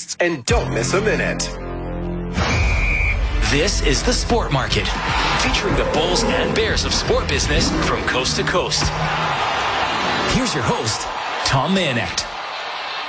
podcasts and don't miss a minute. This is The Sport Market, featuring the bulls and bears of sport business from coast to coast. Here's your host, Tom Mayenknecht.